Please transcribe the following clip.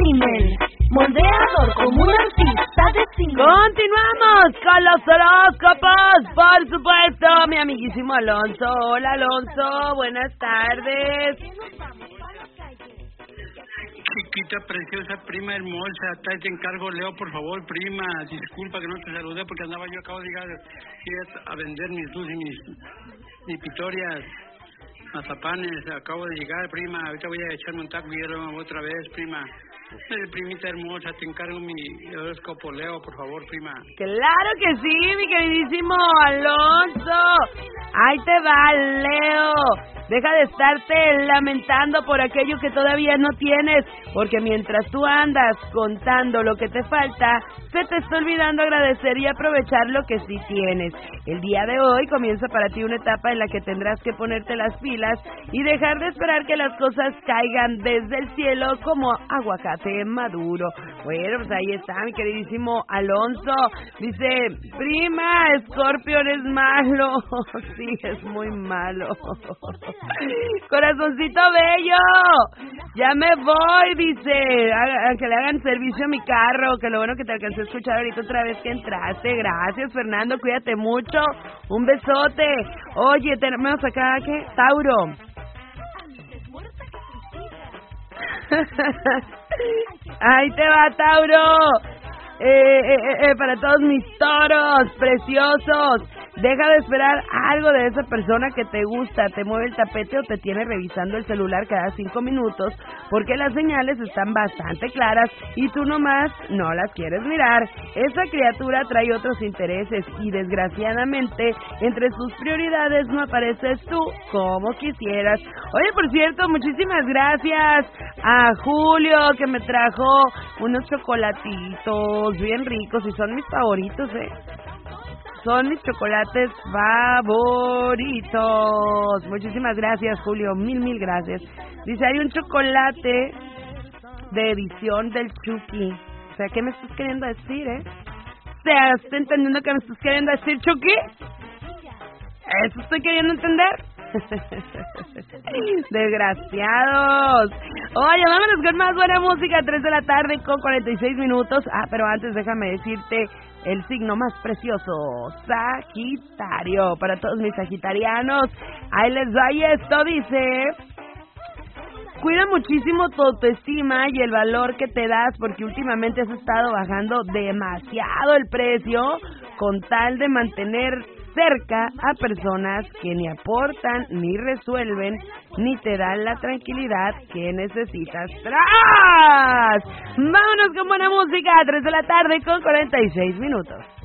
rímel, moldeador como un artista de cine. Continuamos con los horóscopos, por supuesto, mi amiguísimo Alonso. Hola, Alonso, buenas tardes. Chiquita, preciosa, prima hermosa, te encargo, Leo, por favor, prima, disculpa que no te saludé porque acabo de llegar a vender mis dulces y mis pitorias, mazapanes, acabo de llegar, prima, ahorita voy a echarme un taco y otra vez, prima. Primita hermosa, te encargo mi horóscopo, Leo, por favor, prima. Claro que sí, mi queridísimo Alonso. Ahí te va, Leo. Deja de estarte lamentando por aquello que todavía no tienes, porque mientras tú andas contando lo que te falta, se te está olvidando agradecer y aprovechar lo que sí tienes. El día de hoy comienza para ti una etapa en la que tendrás que ponerte las pilas y dejar de esperar que las cosas caigan desde el cielo como aguacate maduro. Bueno, pues ahí está mi queridísimo Alonso. Dice, prima, Scorpion es malo. Sí, es muy malo. Corazoncito bello, ya me voy, dice, que le hagan servicio a mi carro, que lo bueno que te alcancé a escuchar ahorita otra vez que entraste. Gracias, Fernando, cuídate mucho, un besote. Oye, tenemos acá, ¿qué? Tauro. Ahí te va, Tauro. Para todos mis toros preciosos, deja de esperar algo de esa persona que te gusta, te mueve el tapete o te tiene revisando el celular cada 5 minutos, porque las señales están bastante claras y tú nomás no las quieres mirar. Esa criatura trae otros intereses y desgraciadamente entre sus prioridades no apareces tú como quisieras. Oye, por cierto, muchísimas gracias a Julio que me trajo unos chocolatitos bien ricos y son mis favoritos, son mis chocolates favoritos. Muchísimas gracias, Julio, mil gracias. Dice, hay un chocolate de edición del Chucky. O sea, ¿qué me estás queriendo decir, O sea, ¿estás entendiendo qué me estás queriendo decir, Chucky? ¿Eso estoy queriendo entender? Desgraciados. Oye, vámonos con más buena música. 3 de la tarde con 46 minutos. Pero antes déjame decirte el signo más precioso, Sagitario. Para todos mis sagitarianos, ahí les va y esto dice: cuida muchísimo tu autoestima y el valor que te das, porque últimamente has estado bajando demasiado el precio con tal de mantener cerca a personas que ni aportan, ni resuelven, ni te dan la tranquilidad que necesitas. ¡Tras! Vámonos con buena música, 3 de la tarde con 46 minutos.